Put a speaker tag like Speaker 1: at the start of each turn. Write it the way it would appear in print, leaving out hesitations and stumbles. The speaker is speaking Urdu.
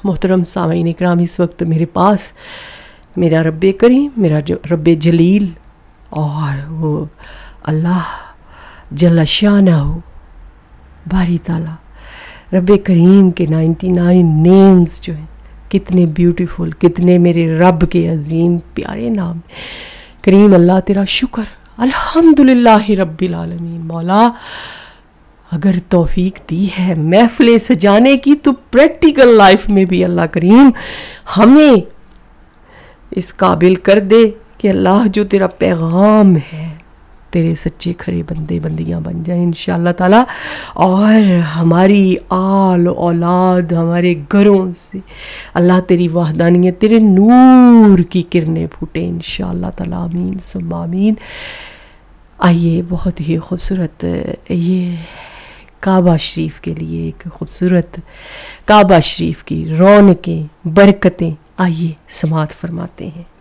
Speaker 1: محترم سامعین اکرام، اس وقت میرے پاس میرا رب کریم، میرا رب جلیل اور وہ اللہ جل شانہ باری تعالیٰ، رب کریم کے 99 نیمز جو ہیں کتنے بیوٹیفل، کتنے میرے رب کے عظیم پیارے نام. کریم اللہ تیرا شکر، الحمدللہ رب العالمین. مولا اگر توفیق دی ہے محفلیں سجانے کی تو پریکٹیکل لائف میں بھی اللہ کریم ہمیں اس قابل کر دے کہ اللہ جو تیرا پیغام ہے تیرے سچے کھرے بندے بندیاں بن جائیں انشاءاللہ تعالیٰ، اور ہماری آل اولاد ہمارے گھروں سے اللہ تیری وحدانیت، تیرے نور کی کرنیں پھوٹیں انشاءاللہ تعالیٰ. آمین ثم آمین. آئیے بہت ہی خوبصورت یہ کعبہ شریف کے لیے ایک خوبصورت کعبہ شریف کی رونقیں، برکتیں آئیے سماعت فرماتے ہیں.